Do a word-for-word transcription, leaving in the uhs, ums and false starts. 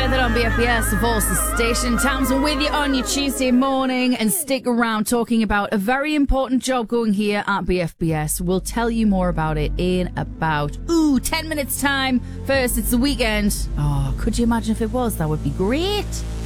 Further on B F B S, Voices Station. Townsend with you on your Tuesday morning, and stick around talking about a very important job going here at B F B S. We'll tell you more about it in about, ooh, ten minutes time. First, it's the weekend. Oh, could you imagine if it was? That would be great.